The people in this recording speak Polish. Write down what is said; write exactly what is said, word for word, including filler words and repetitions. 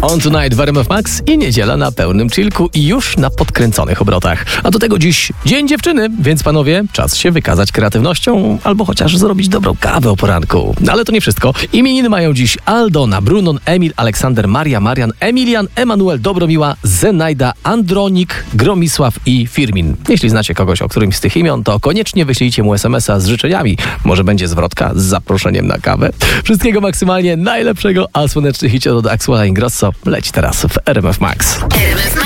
On Tonight w R M F Max i niedziela na pełnym chillku i już na podkręconych obrotach. A do tego dziś Dzień Dziewczyny, więc panowie, czas się wykazać kreatywnością albo chociaż zrobić dobrą kawę o poranku. Ale to nie wszystko. Imieniny mają dziś Aldona, Brunon, Emil, Aleksander, Maria, Marian, Emilian, Emanuel, Dobromiła, Zenaida, Andronik, Gromisław i Firmin. Jeśli znacie kogoś o którymś z tych imion, to koniecznie wyślijcie mu es em es a z życzeniami. Może będzie zwrotka z zaproszeniem na kawę. Wszystkiego maksymalnie najlepszego, a słoneczny hicie od Axwella Ingrosso leci teraz w R M F Max. R M F Max.